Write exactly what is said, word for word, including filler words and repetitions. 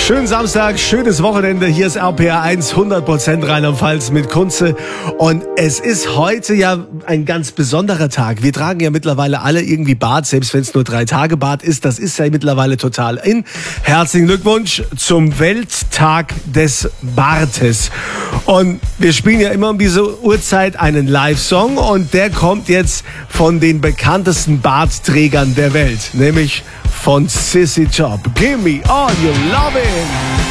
Schönen Samstag, schönes Wochenende. Hier ist R P R eins, hundert Prozent Rheinland-Pfalz mit Kunze. Und es ist heute ja ein ganz besonderer Tag. Wir tragen ja mittlerweile alle irgendwie Bart, selbst wenn es nur drei Tage Bart ist. Das ist ja mittlerweile total in. Herzlichen Glückwunsch zum Welttag des Bartes. Und wir spielen ja immer um diese Uhrzeit einen Live-Song. Und der kommt jetzt von den bekanntesten Bartträgern der Welt, nämlich von Sissy Top. Give me all your loving.